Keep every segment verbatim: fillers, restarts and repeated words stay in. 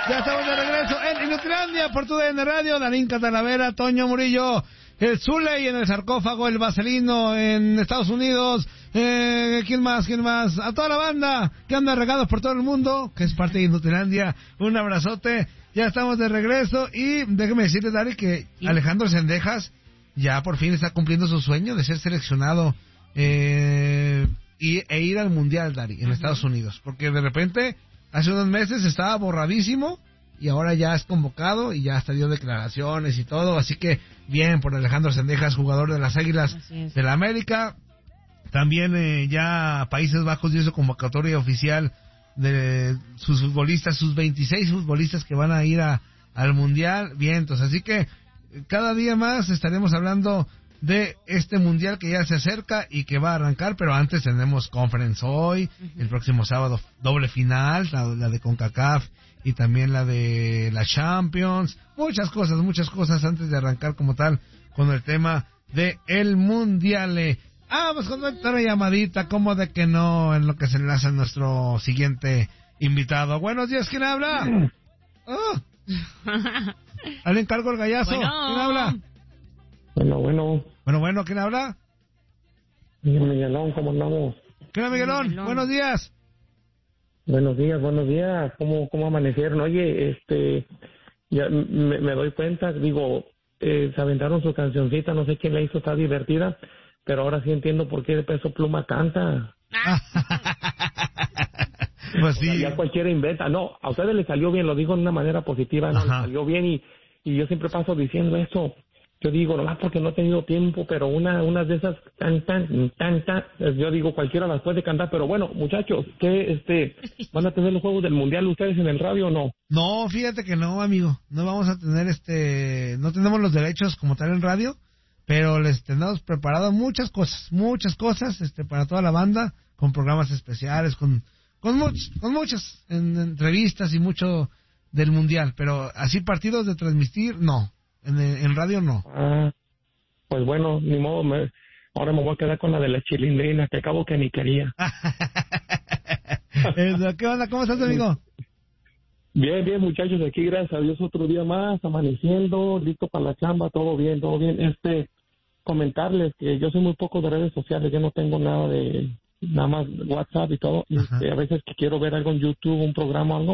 Ya estamos de regreso en Inutilandia por tu D N Radio. Darín Catalavera, Toño Murillo, el Zuley en el sarcófago, el Vaselino en Estados Unidos. Eh, ¿Quién más? ¿Quién más? A toda la banda que anda regados por todo el mundo, que es parte de Inutilandia. Un abrazote. Ya estamos de regreso y déjeme decirte, Dari, que ¿Sí? Alejandro Sendejas ya por fin está cumpliendo su sueño de ser seleccionado eh, y, e ir al Mundial, Dari, en uh-huh. Estados Unidos. Porque de repente, hace unos meses estaba borradísimo y ahora ya es convocado y ya hasta dio declaraciones y todo. Así que bien por Alejandro Sendejas, jugador de las Águilas de la América. También eh, ya Países Bajos dio su convocatoria oficial de sus futbolistas, sus veintiséis futbolistas que van a ir a, al Mundial. Vientos, así que cada día más estaremos hablando de este Mundial que ya se acerca y que va a arrancar, pero antes tenemos Conference hoy, uh-huh. el próximo sábado doble final, la, la de CONCACAF y también la de la Champions, muchas cosas, muchas cosas antes de arrancar como tal con el tema de el Mundial. Ah, pues con otra llamadita, ¿cómo de que no? En lo que se enlaza a nuestro siguiente invitado. Buenos días, ¿quién habla? Oh. ¿Alguien cargo el gallazo? Bueno. ¿Quién habla? Bueno, bueno. Bueno, bueno, ¿quién habla? Miguelón, ¿cómo andamos? ¿Qué onda, Miguelón? Miguelón? Buenos días. Buenos días, buenos días. ¿Cómo, cómo amanecieron? Oye, este, ya me, me doy cuenta, digo, eh, se aventaron su cancioncita, no sé quién la hizo, está divertida. Pero ahora sí entiendo por qué de Peso Pluma canta. Pues sí. O sea, ya cualquiera inventa. No, a ustedes les salió bien, lo digo de una manera positiva, no, les salió bien y, y yo siempre paso diciendo eso. Yo digo, nomás porque no he tenido tiempo, pero una, unas de esas tan, tan, tan, tan, yo digo, cualquiera las puede cantar. Pero bueno, muchachos, ¿qué, este, van a tener los Juegos del Mundial ustedes en el radio o no? No, fíjate que no, amigo. No vamos a tener este, no tenemos los derechos como tal en radio. Pero les tenemos preparado muchas cosas, muchas cosas, este, para toda la banda, con programas especiales, con, con muchos, con muchas en, entrevistas y mucho del Mundial. Pero así partidos de transmitir, no. En, en radio, no. Ah, pues bueno, ni modo, me, ahora me voy a quedar con la de la chilindrina, que acabo que ni quería. ¿Qué onda? ¿Cómo estás, amigo? Bien, bien, muchachos, aquí gracias a Dios otro día más, amaneciendo, listo para la chamba, todo bien, todo bien. Este, comentarles que yo soy muy poco de redes sociales, yo no tengo nada de, nada más WhatsApp y todo, y este, a veces que quiero ver algo en YouTube, un programa o algo,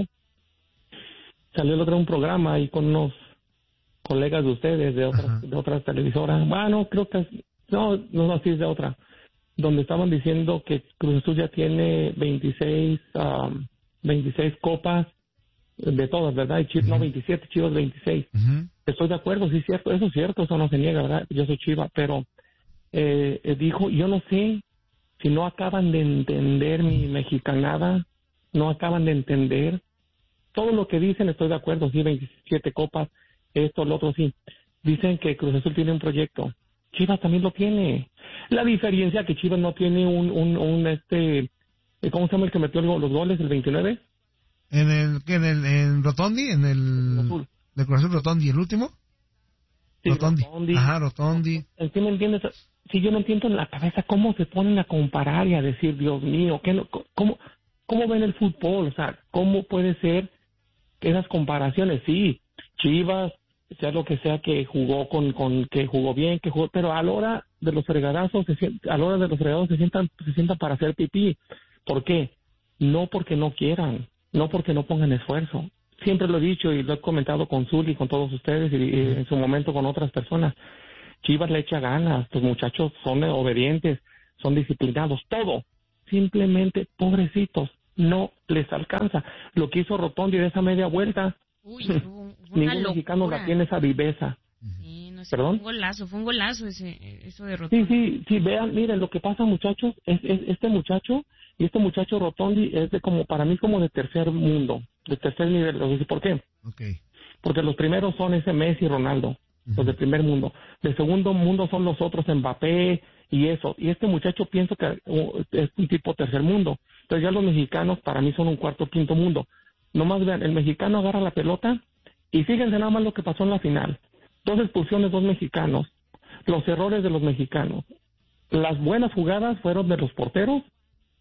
salió el otro un programa ahí con unos colegas de ustedes, de otras, de otras televisoras, bueno, creo que, no, no, no, sí es de otra, donde estaban diciendo que Cruz Azul ya tiene veintiséis, um, veintiséis copas, de todas, ¿verdad? Y Chivas, uh-huh. no, veintisiete, Chivas veintiséis. Uh-huh. Estoy de acuerdo, sí es cierto, eso es cierto, eso no se niega, ¿verdad? Yo soy Chiva, pero eh, dijo, yo no sé si no acaban de entender mi mexicanada, no acaban de entender todo lo que dicen, estoy de acuerdo, sí, veintisiete copas, esto, lo otro, sí. Dicen que Cruz Azul tiene un proyecto, Chivas también lo tiene. La diferencia que Chivas no tiene un, un, un este, ¿cómo se llama el que metió los goles, el veintinueve? ¿En el, en el, en Rotondi? ¿En el, Azul. ¿De Cruz Azul Rotondi, el último? Sí, Rotondi. Rotondi. Ajá, Rotondi. ¿Sí me entiendes? Si yo no entiendo en la cabeza cómo se ponen a comparar y a decir, Dios mío, ¿qué no, cómo, ¿cómo ven el fútbol? O sea, ¿cómo puede ser que esas comparaciones? Sí, Chivas, sea lo que sea que jugó con, con que jugó bien, que jugó, pero a la hora de los fregadazos, se, a la hora de los fregadazos se sientan, se sientan para hacer pipí. ¿Por qué? No porque no quieran. No porque no pongan esfuerzo. Siempre lo he dicho y lo he comentado con Zul y con todos ustedes y, y en su momento con otras personas. Chivas le echa ganas, los muchachos son obedientes, son disciplinados, todo. Simplemente, pobrecitos, no les alcanza. Lo que hizo Rotondi de esa media vuelta, Uy, ningún mexicano la tiene esa viveza. Sí, no sé, ¿Perdón? fue un golazo, fue un golazo ese, eso de Rotondi. Sí, sí, sí, vean, miren, lo que pasa, muchachos, es, es este muchacho... Y este muchacho Rotondi es de como, para mí, como de tercer mundo, de tercer nivel. ¿Por qué? Okay. Porque los primeros son ese Messi y Ronaldo, uh-huh. los de primer mundo. De segundo mundo son los otros Mbappé y eso. Y este muchacho pienso que uh, es un tipo tercer mundo. Entonces ya los mexicanos para mí son un cuarto, quinto mundo. Nomás vean, el mexicano agarra la pelota y fíjense nada más lo que pasó en la final. Dos expulsiones, dos mexicanos. Los errores de los mexicanos. Las buenas jugadas fueron de los porteros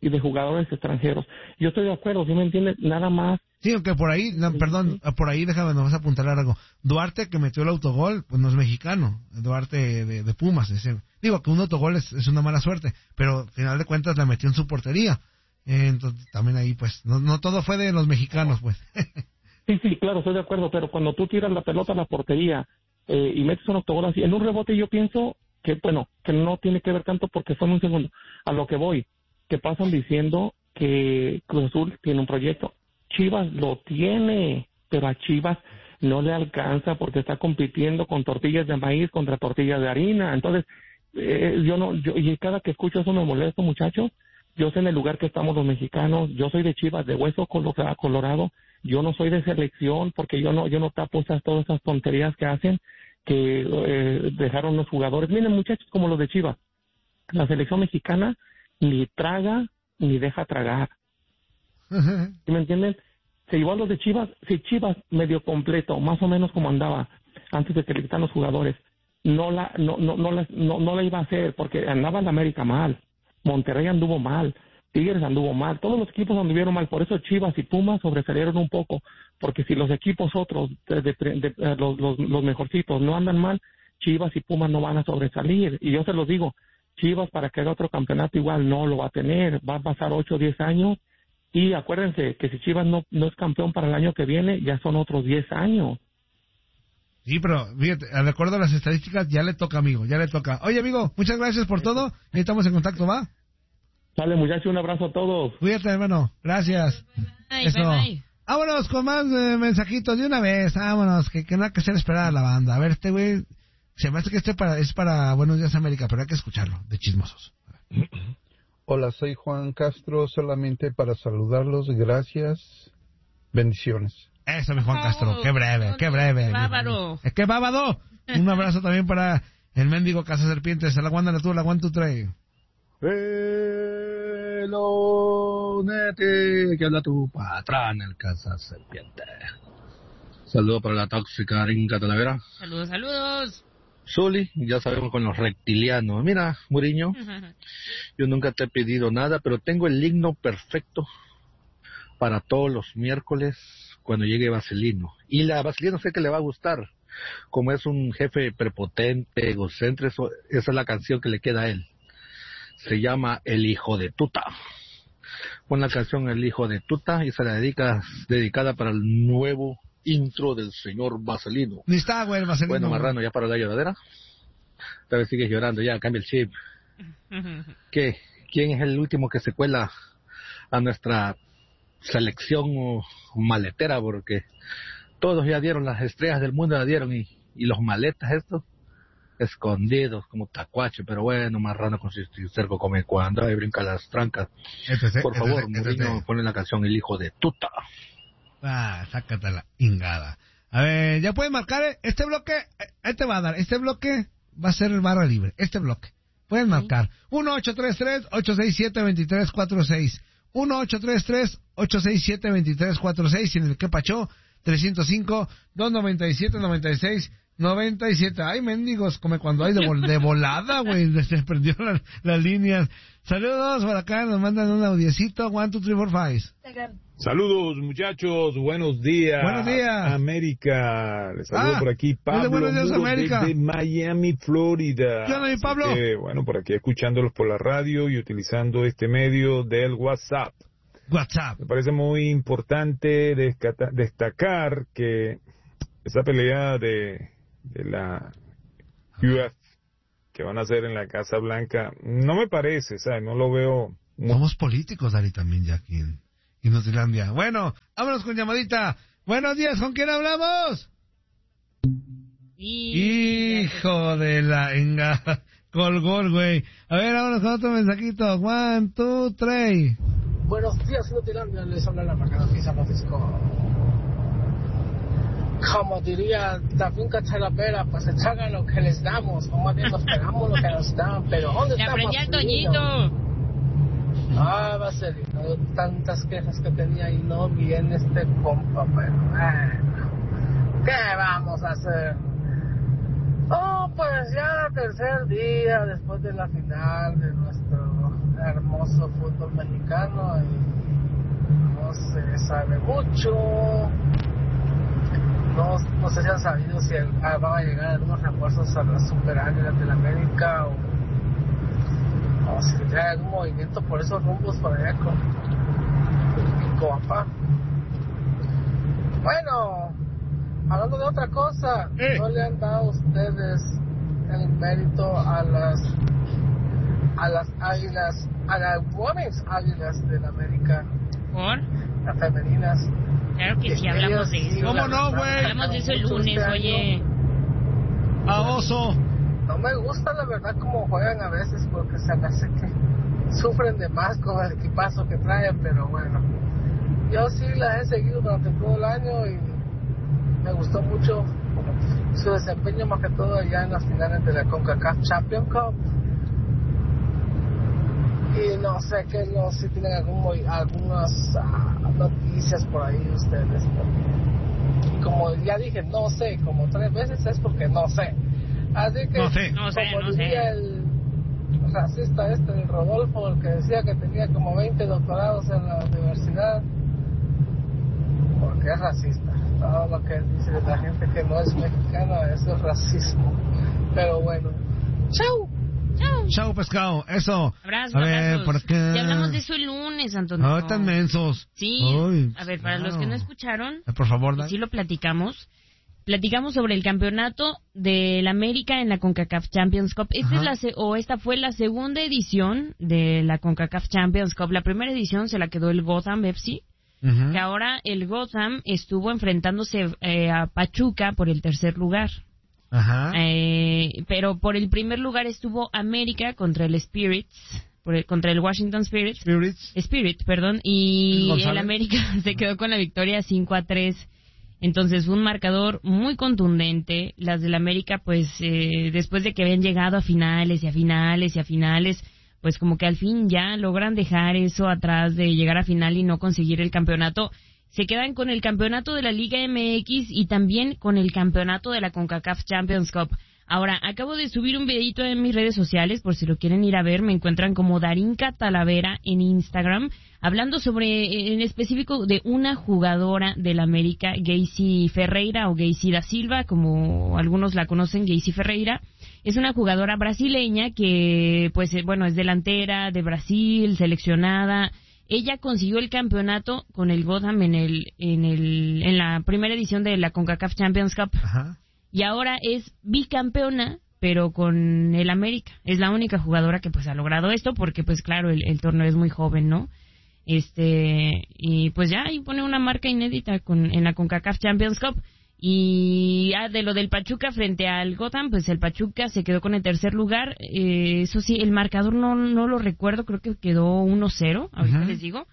y de jugadores extranjeros. Yo estoy de acuerdo, ¿sí me entiendes? Nada más. Sí, aunque por ahí, no, perdón, por ahí déjame nomás apuntar algo. Duarte, que metió el autogol, pues no es mexicano. Duarte de, de Pumas. Ese. Digo que un autogol es, es una mala suerte, pero al final de cuentas la metió en su portería. Eh, entonces también ahí, pues, no, no todo fue de los mexicanos, pues. Sí, sí, claro, estoy de acuerdo, pero cuando tú tiras la pelota a la portería eh, y metes un autogol así, en un rebote yo pienso que, bueno, que no tiene que ver tanto porque son un segundo. A lo que voy, que pasan diciendo que Cruz Azul tiene un proyecto. Chivas lo tiene, pero a Chivas no le alcanza porque está compitiendo con tortillas de maíz contra tortillas de harina. Entonces, eh, yo no, yo, y cada que escucho eso me molesto, muchachos. Yo sé en el lugar que estamos los mexicanos, yo soy de Chivas, de hueso colorado, yo no soy de selección porque yo no, yo no tapo esas, todas esas tonterías que hacen, que eh, dejaron los jugadores. Miren, muchachos, como los de Chivas, la selección mexicana ni traga ni deja tragar. ¿Sí me entienden? Se llevó a los de Chivas, si Chivas medio completo, más o menos como andaba antes de que le quitan los jugadores, no la, no, no, no la, no, no la iba a hacer porque andaba en América mal, Monterrey anduvo mal, Tigres anduvo mal, todos los equipos anduvieron mal, por eso Chivas y Pumas sobresalieron un poco, porque si los equipos otros, de, de, de, de, los, los, los mejorcitos no andan mal, Chivas y Pumas no van a sobresalir, y yo se los digo, Chivas para que haga otro campeonato igual no lo va a tener, va a pasar ocho o diez años. Y acuérdense que si Chivas no, no es campeón para el año que viene, ya son otros diez años. Sí, pero fíjate, de acuerdo a las estadísticas, ya le toca, amigo, ya le toca. Oye, amigo, muchas gracias por todo. Ahí estamos en contacto, ¿va? Sale, muchachos, un abrazo a todos. Cuídate, hermano. Gracias. Bye, Eso. bye, bye. Vámonos con más eh, mensajitos de una vez. Vámonos, que, que no hay que hacer esperar a la banda. A ver, este güey, se me hace que este para, es para Buenos Días América, pero hay que escucharlo, de chismosos. Hola, soy Juan Castro, solamente para saludarlos, gracias, bendiciones. Eso, mi Juan Castro, qué breve, qué breve. Bárbaro. Es que bábaro. Un abrazo también para el mendigo Casa Serpientes, se la aguantan tú, la aguanto trae. Pelonete, que habla tu patrón, el Casa Serpiente. Saludos para la tóxica Rinca Talavera. Saludos, saludos. Zuli, ya sabemos con los reptilianos. Mira, Muriño, yo nunca te he pedido nada, pero tengo el himno perfecto para todos los miércoles cuando llegue Vaselino. Y la Vaselino sé que le va a gustar. Como es un jefe prepotente, egocéntrico, esa es la canción que le queda a él. Se llama El Hijo de Tuta. Pon la canción El Hijo de Tuta y se la dedica, dedicada para el nuevo intro del señor Vaselino. Ni está, güey, el Vaselino. Bueno, Marrano, ya para la lloradera. Tal vez sigues llorando, ya, cambia el chip. ¿Qué? ¿Quién es el último que se cuela a nuestra selección maletera? Porque todos ya dieron, las estrellas del mundo ya dieron, y, y los maletas estos, escondidos como tacuache, pero bueno, Marrano con su cerco come cuando y brinca las trancas. Este sí, Por este favor, sí, este Mourinho, sí. ponle la canción El Hijo de Tuta. Ah, sácate la ingada. A ver, ya pueden marcar eh, este bloque, eh, ahí te va a dar, este bloque va a ser barra libre, este bloque. Pueden marcar uno ocho tres tres, ocho seis siete, dos tres cuatro seis, uno ocho tres tres, ocho seis siete, dos tres cuatro seis, y en el que pachó, trescientos cinco, doscientos noventa y siete, noventa y seis, noventa y siete. Ay, mendigos, como cuando hay de, vol- de volada, güey, se perdieron las, las líneas. Saludos por acá, nos mandan un audiecito, one, two, three, four, five. Saludos, muchachos, buenos días. Buenos días. América. Les saludo Ah, por aquí, Pablo buenos días, Muros, América. desde Miami, Florida. ¿Qué onda, mi Así Pablo? que, bueno, por aquí escuchándolos por la radio y utilizando este medio del WhatsApp. WhatsApp. Me parece muy importante descata- destacar que esa pelea de, de la U F que van a hacer en la Casa Blanca, no me parece, ¿sabes? No lo veo... muy- Somos políticos, Dari, también ya aquí en Inutilandia. Bueno, vámonos con llamadita. Buenos días, ¿con quién hablamos? Y... Hijo de la enga. Colgó el güey. A ver, vámonos con otro mensajito. One, two, three. Buenos días, Inutilandia, les habla la Macana de San Francisco. Como diría la finca Talavera, pues se tragan lo que les damos, o más bien nos pegamos lo que nos dan, pero ¿dónde Le está aprendí al Vaselino? Toñito. Ah, Vaselino, tantas quejas que tenía y no viene este compa, pero bueno, ¿qué vamos a hacer? Oh, pues ya tercer día después de la final de nuestro hermoso fútbol mexicano y no se sabe mucho. No, no sé si han sabido si el, ah, van a llegar algunos refuerzos a la Super Águilas de la América o, o si trae algún movimiento por esos rumbos por allá con mi compa. Bueno, hablando de otra cosa, eh. no le han dado ustedes el mérito a las a las águilas, a las women's águilas de la América. ¿Por? Las femeninas. Claro que sí, hablamos de eso. ¿Cómo no, güey? Hablamos de eso el lunes, oye. A oso. No me gusta la verdad cómo juegan a veces porque se me hace que sufren de más con el equipazo que traen, pero bueno. Yo sí las he seguido durante todo el año y me gustó mucho su desempeño, más que todo allá en las finales de la CONCACAF Champions Cup. Y no sé que no si tienen algún, algunas uh, noticias por ahí ustedes, porque, como ya dije, no sé, como tres veces es porque no sé. Así que, no sé. No sé, como no diría sé. el racista este, el Rodolfo, el que decía que tenía como veinte doctorados en la universidad, porque es racista. Todo lo que dice la gente que no es mexicana, eso es racismo. Pero bueno, ¡chau! Chao. Chao, pescado. Eso. Abrazos, A ver, abrazos. por acá. Ya hablamos de eso el lunes, Antonio. No, están mensos. Sí. Ay, a ver, para claro. los que no escucharon, Eh, Por favor, y Dan. sí lo platicamos. Platicamos sobre el campeonato del América en la CONCACAF Champions Cup. Esta Ajá. es la se- o esta fue la segunda edición de la CONCACAF Champions Cup. La primera edición se la quedó el Gotham F C, Ujú. que ahora el Gotham estuvo enfrentándose eh, a Pachuca por el tercer lugar. Ajá. Eh, pero por el primer lugar estuvo América contra el Spirits, por el- contra el Washington Spirits. Spirits. Spirit, perdón, y González. el América se quedó con la victoria cinco a tres. Entonces, un marcador muy contundente. Las del América, pues, eh, después de que habían llegado a finales y a finales y a finales, pues como que al fin ya logran dejar eso atrás de llegar a final y no conseguir el campeonato. Se quedan con el campeonato de la Liga M X y también con el campeonato de la CONCACAF Champions Cup. Ahora, acabo de subir un videito en mis redes sociales, por si lo quieren ir a ver, me encuentran como Darinka Talavera en Instagram, hablando sobre, en específico, de una jugadora del América, Geisy Ferreira, o Geisy da Silva, como algunos la conocen, Geisy Ferreira. Es una jugadora brasileña que, pues, eh, bueno, es delantera de Brasil, seleccionada. Ella consiguió el campeonato con el Gotham en el, en el, en la primera edición de la CONCACAF Champions Cup. Ajá. Y ahora es bicampeona, pero con el América. Es la única jugadora que pues ha logrado esto, porque pues claro, el, el torneo es muy joven, ¿no? Este, y pues ya ahí pone una marca inédita con, en la CONCACAF Champions Cup. Y ah, de lo del Pachuca frente al Gotham, pues el Pachuca se quedó con el tercer lugar. Eh, eso sí, el marcador no, no lo recuerdo, creo que quedó uno cero, ahorita Ajá. les digo.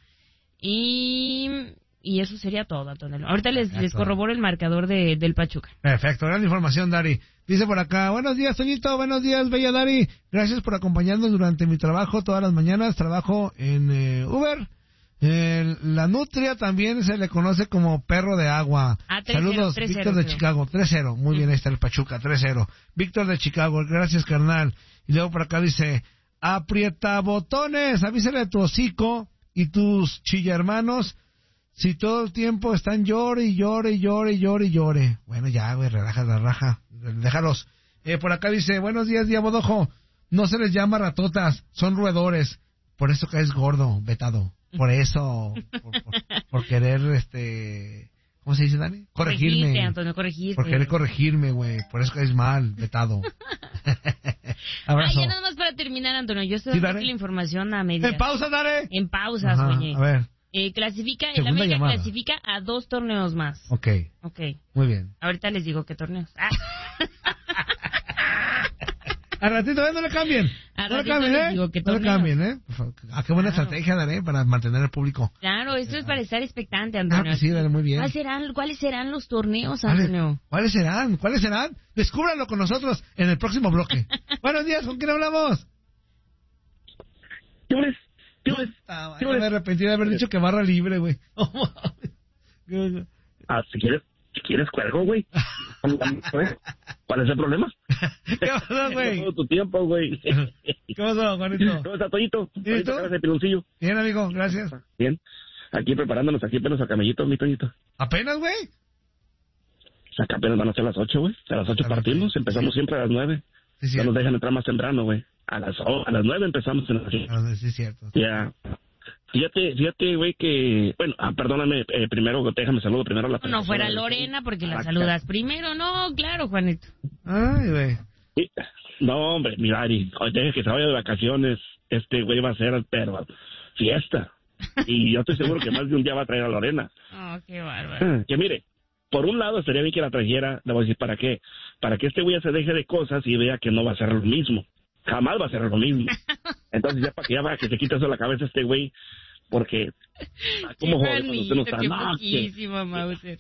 Y, y eso sería todo, Antonio. Ahorita les, les Perfecto. corroboro el marcador de, del Pachuca. Perfecto, gran información, Dari. Dice por acá, buenos días, Toñito, buenos días, bella Dari. Gracias por acompañarnos durante mi trabajo todas las mañanas. Trabajo en eh, Uber. Eh, la nutria también se le conoce como perro de agua. Ah, tres cero, Saludos, tres Víctor cero, de creo. Chicago, tres cero. Muy bien, ahí está el Pachuca, tres cero. Víctor de Chicago, gracias, carnal. Y luego por acá dice, aprieta botones, avísale a tu hocico y tus chilla hermanos si todo el tiempo están llore y llore y llore y llore y llore. Bueno, ya, güey, relaja la raja. Déjalos. Eh, por acá dice, buenos días, Diabodojo. No se les llama ratotas, son roedores. Por eso caes gordo, vetado. Por eso, por, por, por querer, este... ¿Cómo se dice, Dani? Corregirme. Corregirte, Antonio, corregirte. Por querer corregirme, güey. Por eso caes mal, vetado. Abrazo. Ah, ya nada más para terminar, Antonio. Yo estoy Sí, dando dale. la información a media. ¡En pausa, Dare! En pausas, Ajá, oye. a ver. Eh, clasifica, el Segunda América llamada. clasifica a dos torneos más. Ok, Ok. muy bien. Ahorita les digo qué torneos. Ah. Al ratito, ¿eh? No le cambien. Al No le ratito cambien, les ¿eh? digo que No le torneos. cambien, ¿eh? Por favor. Ah, qué buena Claro. estrategia, Dare, para mantener al público. Claro, esto es para estar expectante, Ah, Antonio. pues sí, Dare, muy bien. ¿Cuáles serán, ¿Cuáles serán los torneos, ¿Cuáles, Antonio? ¿Cuáles serán? ¿Cuáles serán? Descúbranlo con nosotros en el próximo bloque. Buenos días, ¿con quién hablamos? ¿Qué les? ¿Qué les? Ah, ¿Qué me les? arrepentí de haber dicho que barra libre, güey. Ah, si quieres, si quieres cuelgo, güey. ¿Cuál es el problema? ¿Qué pasó, güey? Todo tu tiempo, güey. ¿Qué pasó, Juanito? ¿Cómo está, Toñito? ¿Y tú? De piloncillo. Bien, amigo, gracias. Bien. Aquí preparándonos, aquí apenas a camellito, mi Toñito. ¿Apenas, güey? Acá apenas van a ser las ocho, güey. A las ocho partimos, empezamos siempre a las nueve. Sí, ya nos dejan entrar más temprano, güey. A las a las nueve empezamos en la ah, sí, cierto. Ya. Fíjate, fíjate, güey, que... Bueno, ah, perdóname, eh, primero, déjame saludo primero a la persona. No fuera Lorena, porque la saludas primero. No, claro, Juanito. Ay, güey. Sí. No, hombre, mi Dari, deje que se vaya de vacaciones. Este güey va a ser, pero, fiesta. Y yo estoy seguro que más de un día va a traer a Lorena. Oh, qué bárbaro. Que mire, por un lado estaría bien que la trajera, le voy a decir, ¿para qué? Para que este güey se deje de cosas y vea que no va a ser lo mismo. Jamás va a ser lo mismo. Entonces ya para que ya va, que se quite eso de la cabeza este güey, porque... ¿Cómo joder cuando usted no está? No, poquísimo, Mauser.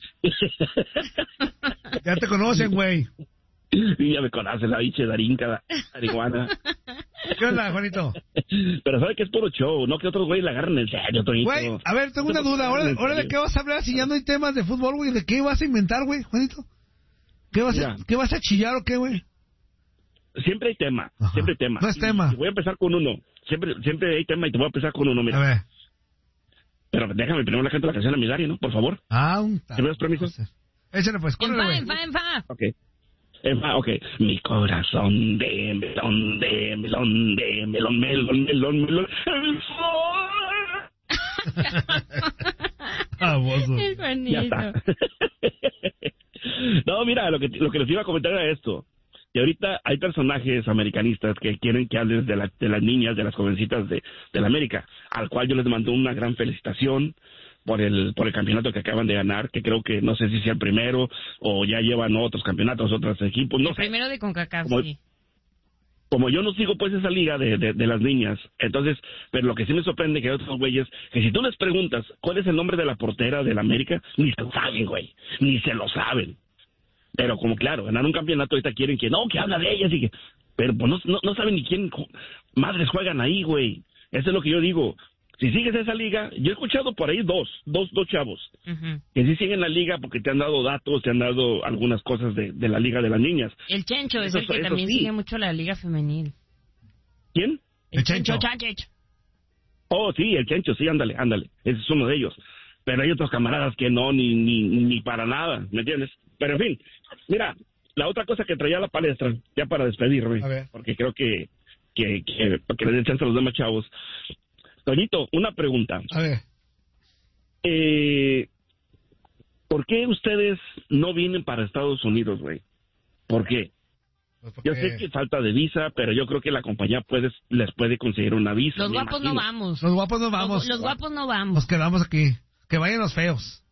Ya te conocen, güey. Sí, ya me conoces, la biche darinca, marihuana. ¿Qué onda, Juanito? Pero sabe que es puro show, no que otros güeyes la agarren en serio, Toñito. Güey, a ver, tengo una duda. ¿Ahora, ¿Ahora de qué vas a hablar si ya no hay temas de fútbol, güey? ¿De qué vas a inventar, güey, Juanito? ¿Qué vas, a, ¿Qué vas a chillar o qué, güey? Siempre hay tema, Ajá. siempre hay tema. No es tema. Y, y voy a empezar con uno. Siempre siempre hay tema y te voy a empezar con uno, mira. A ver. Pero déjame primero la gente la canción a mi Dari, ¿no? Por favor. Ah, un tal. ¿Tienes permiso? Échale pues, córrele, güey. En fa, en fa, en fa. Ok. En fa, ok. Mi corazón de melón, de melón, de melón, melón, melón, melón. Ah, bozo. Es bonito. Ya está. No, mira, lo que, lo que les iba a comentar era esto. Y ahorita hay personajes americanistas que quieren que hables de, la, de las niñas, de las jovencitas de, de la América, al cual yo les mando una gran felicitación por el por el campeonato que acaban de ganar, que creo que no sé si sea el primero o ya llevan otros campeonatos, otros equipos, no el sé. Primero de CONCACAF, como, sí. Como yo no sigo pues esa liga de, de, de las niñas, entonces, pero lo que sí me sorprende que hay otros güeyes, que si tú les preguntas cuál es el nombre de la portera de la América, ni se lo saben, güey, ni se lo saben. Pero como claro, ganar un campeonato ahorita quieren que no, que habla de ellas y que... Pero pues no, no, no saben ni quién madres juegan ahí, güey. Eso es lo que yo digo. Si sigues esa liga, yo he escuchado por ahí dos, dos, dos chavos, uh-huh. que sí siguen la liga porque te han dado datos, te han dado algunas cosas de, de la liga de las niñas. El Chencho eso, es el que también sí. sigue mucho la liga femenil. ¿Quién? El, el Chencho. Chencho. Oh, sí, el Chencho, sí, ándale, ándale. Ese es uno de ellos. Pero hay otros camaradas que no, ni, ni, ni para nada, ¿me entiendes? Pero en fin, mira, la otra cosa que traía a la palestra, ya para despedirme, porque creo que, que, que, que le den chance a los demás chavos. Toñito, una pregunta. A ver. Eh, ¿Por qué ustedes no vienen para Estados Unidos, güey? ¿Por qué? Pues yo sé que falta de visa, pero yo creo que la compañía puede, les puede conseguir una visa. Los guapos imagino. no vamos. Los guapos no vamos. Los, los guapos no vamos. Nos quedamos aquí. Que vayan los feos.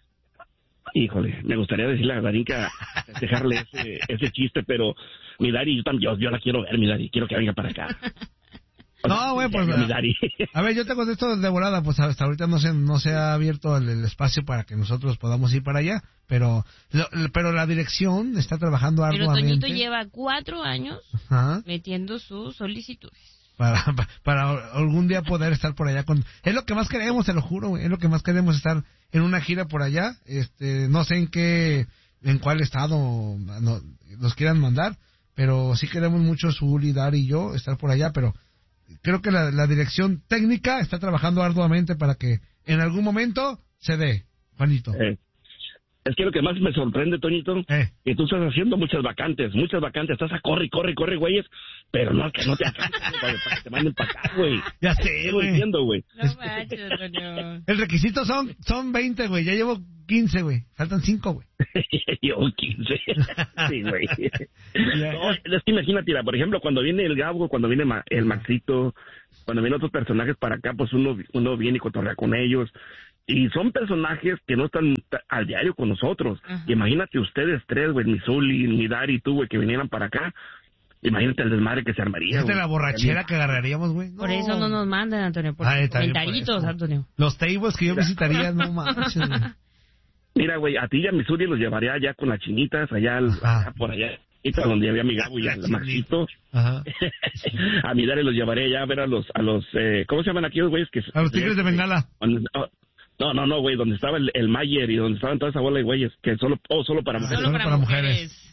Híjole, me gustaría decirle a Darinka, dejarle ese, ese chiste, pero mi Dari, yo, también, yo, yo la quiero ver, mi Dari, quiero que venga para acá. O sea, no, güey, pues, mi Dari. A ver, yo te contesto de volada, pues hasta ahorita no se, no se ha abierto el, el espacio para que nosotros podamos ir para allá, pero lo, pero la dirección está trabajando arduamente. Pero Toñito lleva cuatro años Ajá. metiendo sus solicitudes. Para, para, para algún día poder estar por allá con... Es lo que más queremos, te lo juro, güey, es lo que más queremos, estar en una gira por allá. Este, no sé en qué, en cuál estado no, nos quieran mandar, pero sí queremos mucho, Zuli, Dari y yo, estar por allá, pero creo que la, la dirección técnica está trabajando arduamente para que en algún momento se dé, Juanito. Eh. Es que lo que más me sorprende, Toñito, eh. que tú estás haciendo muchas vacantes, muchas vacantes, estás a corre, corre, corre, güeyes, pero no, que no te alcances para, para que te manden para acá, güey. Ya sé, güey. entiendo, güey. No manches, Toño. El requisito son, son veinte, güey, ya llevo quince, güey, faltan cinco, güey. Llevo quince, sí, güey. No, es que imagínate, por ejemplo, cuando viene el Gabo, cuando viene el Maxito, cuando vienen otros personajes para acá, pues uno, uno viene y cotorrea con ellos. Y son personajes que no están al diario con nosotros. Ajá. Imagínate ustedes tres, güey, mi Zuli, mi Dari y tú, güey, que vinieran para acá. Imagínate el desmadre que se armaría. Fíjate la borrachera que agarraríamos, güey. No. Por eso no nos mandan, Antonio, por Ay, comentaritos, Antonio. Los tables que yo visitaría, no manches, güey. Mira, güey, a ti y a mi Zuli los llevaría allá con las chinitas, allá, allá por allá. Y para donde había mi Gabo y el Maxito. Ajá. A mi Dari los llevaré allá a ver a los, a los, eh, ¿cómo se llaman aquí los güeyes? Que, a los Tigres de Bengala. No, no, no, güey, donde estaba el, el Mayer y donde estaban toda esa bola de güeyes, que solo, oh, solo para mujeres. Solo para, para mujeres. mujeres.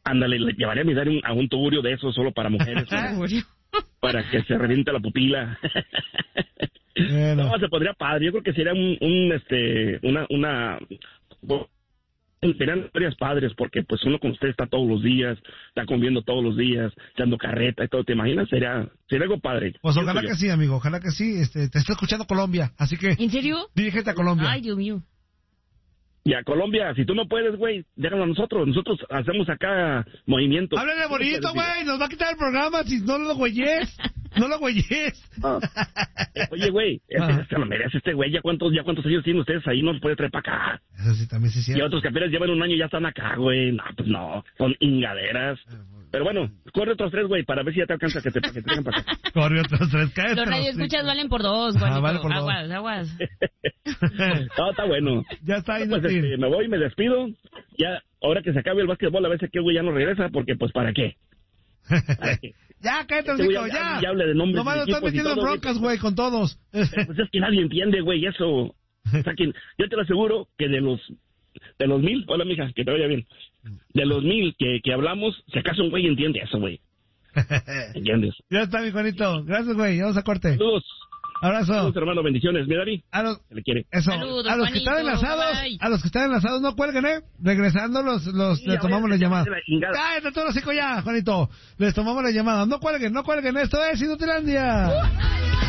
Ándale, le llevaría a mi Dari un, a un tugurio de esos solo para mujeres. Para que se reviente la pupila. Bueno. No, se podría padre. Yo creo que sería un, un este, una, una, serían historias padres, porque pues uno con usted está todos los días, está comiendo todos los días, echando carreta y todo. ¿Te imaginas? Sería, sería algo padre. Pues ojalá que sí, amigo. Ojalá que sí. Este, te está escuchando Colombia, así que. ¿En serio? Dirígete a Colombia. Ay, Dios mío. Y a Colombia, si tú no puedes, güey, déjalo a nosotros. Nosotros hacemos acá movimientos. Háblale bonito, güey. Nos va a quitar el programa si no lo güeyes. No lo güeyes. No. Oye, güey, este, se lo merece este güey. ¿Ya cuántos, ya cuántos años tienen ustedes ahí? No los puede traer para acá. Eso sí, también sí, sí. Y otros que apenas llevan un año ya están acá, güey. No, pues no. Son ingaderas. Pero bueno, corre otros tres, güey, para ver si ya te alcanza que te, que te traigan para acá. Corre otros tres, cállate. Los radioescuchas valen por dos, güey. Ah, vale por aguas, dos. aguas. No, está bueno. Ya está ahí, pues, este, me voy, me despido. Ya, ahora que se acabe el básquetbol, a ver si aquel güey ya no regresa, porque pues, ¿para qué? ¿Para qué? Ya, cállate, este chico, ya. ya. Ya hable de nombres. Nomás lo estás metiendo en broncas, güey, con todos. Pues es que nadie entiende, güey, eso. O sea, que yo te lo aseguro que de los de los mil, hola, mija, que te vaya bien. De los mil que, que hablamos, si acaso un güey entiende eso, güey. ¿Entiendes? Ya está, mi Juanito. Gracias, güey. Vamos a corte. Saludos. Abrazo. Saludos, hermano. Bendiciones. Mi Dari. A los, se le quiere. Eso. Saludos, a los Juanito, que están enlazados, bye. a los que están enlazados, no cuelguen, ¿eh? Regresando, los, los, Sí, les tomamos la llamada. La Cállate todo hocico ya, Juanito. Les tomamos la llamada. No cuelguen, no cuelguen. Esto es Inutilandia. Uh.